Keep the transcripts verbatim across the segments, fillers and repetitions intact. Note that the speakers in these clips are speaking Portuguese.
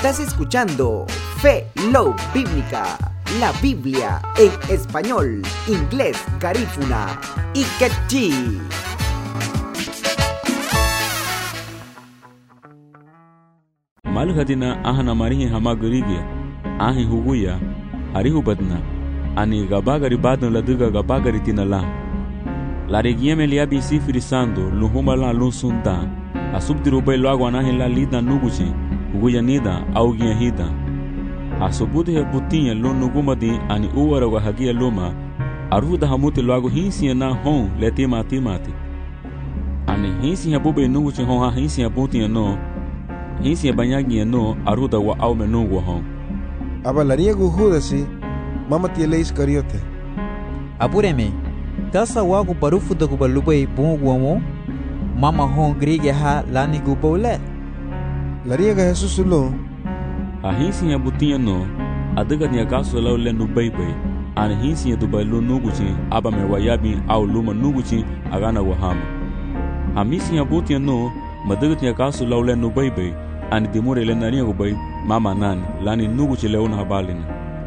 Estás escuchando Fe Love Bíblica, la Biblia en español, inglés, garífuna y quechí. Malgadina ahana marihi hamagurige, ahi huguya, harihu badna, ani gabagari badun laduga gabagari tinala. La regieme liabi sifirisando, luhumala lunsunda, a subdirubay logo anahi la lida nuguchi, huguya nida, augia hida. A sobuti he butinha lun nugumadi ani uwara wa hagia luma, aruda hamuti logo hinsi na hon letima timati. Ani hinsi habube nuguchi hon ha hinsi habuti no, hinsi banyagi no, aruda wa aume nugu hon. Abalaria guhudasi, mama tiele iscariote. Apureme. Tasa wagu parufu da kubalubay bunguamo, mama hon grige ha lani gubole. Lariega Jesus lo. A hinsi ya butinha no, adaga ni agaso lau le no baby. An hinsi ya dubai lo nuguchi, aba me wayabi au luma nuguchi agana wahama. A misi ya butinha no, madaga ni agaso lau le no baby. An dimure le naria gubai, mama nan, lani nuguchi le una habalina.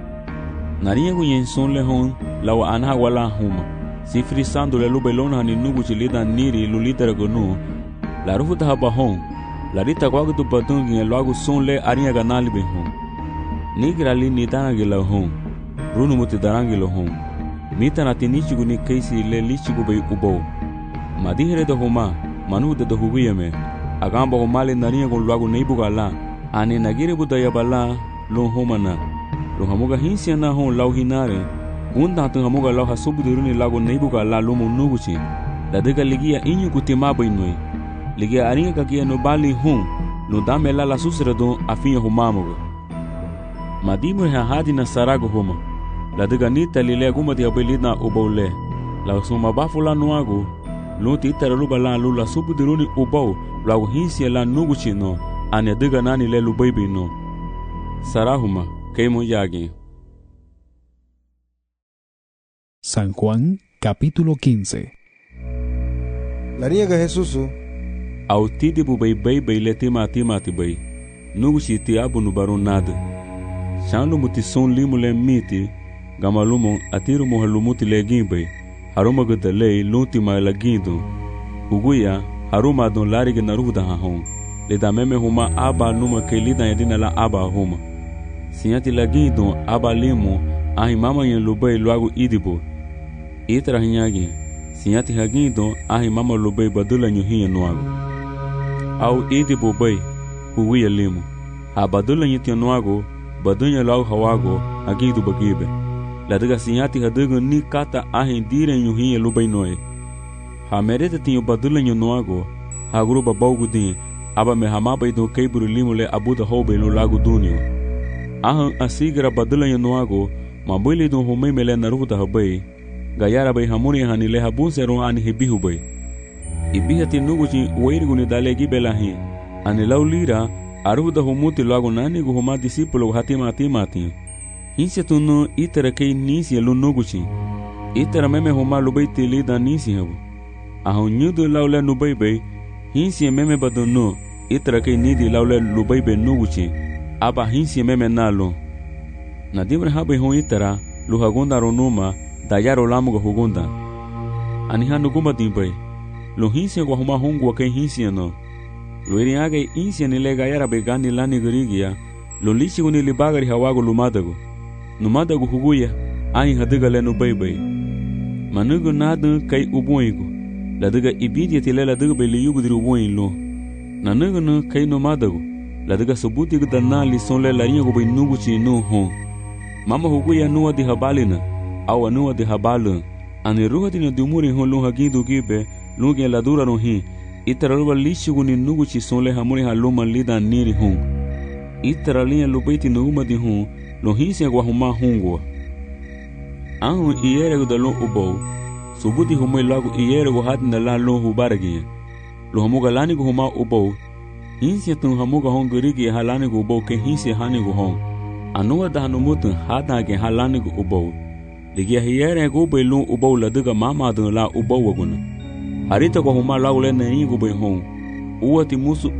Naria gu yenson le hon, lau anha wala huma. Si frisando le lubelona ni nuguchi lida niri lulitera gonu, la rufuta habahon, la rita kwagu tu patungi logo son le aria ganali be hon. Nigra li nitana la hon, runu muti darangi lo hon. Mita na tinichigu ni kaisi le lichigu be ubo. Madihere do homa, manu de do hubiyame, agamba homale naria gon logo neibuga la, ane nagire budaya bala lo homana. Lo hamuga hinsia na hon lau hinare. Unda tu hamuga lau hasubu diruni lago neibuga la lumu nuguchi. La dega ligia inyu kutimaba inui. Ligia aringa kakia no bali hum. No dame la la susredo afinha humamuga. Madimu ha hadi na sarago huma. La dega nita lile aguma di abelina ubaule. La suma bafula nuago. Lunti itara luba la lula subu diruni ubau. Lago hinsia la nuguchi no. Ane dega nani le lubaibi no. Sarahuma, keimo yagi. San Juan, capítulo quince. La riega Jesús. Autidi bu bay bay bay letima timati bay. Nuguchi ti abu no baron nada. Chanlu muti son limu le miti. Gamalumo atiru mo halumuti le gimbay. Haruma gada lei lunti ma la gindo. Uguya haruma don lariga naruda hahon. Le da meme huma aba numa ke lida yadina la aba huma. Sinyati la gindo aba limu ahi mama yen lubay logo idibo. Itra hinyagi, sinyati hagindo ahi mama lubay badula nyuhiya nuago. Au idibo bay, huwiya limu. Ha badula nyuhiya nuago, badunya logo hawago, hagindo bagibe. Ladaga sinyati hadago ni kata ahi dire nyuhiya lubay noe. Ha merete tinyo badula nyunuago, ha gruba baugu din, aba me hamaba ido keiburu limu le abuda hobe lo lago dunyo. Ahan asigra badula nyunuago, mambuli do humay mele naruda habay. Gayara bay hamuni hani le habun seron ani hibihu bay. Ibihati nuguchi wairguni dale gibelahi. Ani laulira aruda humuti logo nani gu huma discipulo hatima atimati. Hinse tunu itara kei nisi lu nuguchi. Itara meme huma lubay tilida nisi habu. Ahun nyudu laule nubay bay. Hinse meme badunu itara kei nidi laule lubay bay nuguchi. Aba hinse meme nalo. Nadimre habay hon itara luhagunda ronuma. Dayaro lamuga hugunda. Aniha nuguma dimbay. Lo hinsia kwa huma hungwa kay hinsia no. Lo iriage insia ni le gayara begani lani garigia. Lo lichi guni libagari hawago lumadago. Numadago huguya. Ahi hadiga le nubaybay. Manugu nadu kay ubuigo. Ladiga ibidia tile ladiga bay liyugu diri ubuin lo. Nanugu nu kay numadago. Ladiga subuti gu danali son le laringa go bay nuguchi no hon. Mama huguya nuwa di habalina. Awa nuwa de habalu, ani ruha dina dumuri hon lunha gindu gibe, lunga la dura no hi, itara luba lishigu ni nuguchi sonle hamuri haluma lida niri hon. Itara linha lubaiti nuguma di hon, lo hinsia gwa huma hongwa. Anhu iyere gu da lon ubou, subuti humwe lagu iyere gu hatina la lon hubaragia. Lo hamuga lani gu huma ubou, hinsia tun hamuga hon gurigi halani gu ubou ke hinsia hani gu hon. Anuwa da hanumutun hata ke halani gu ubou. Ligia hiere go be lu ubo la diga mama de la ubo waguna. Harita ko huma la ule na ingo be hon. Uwa ti musu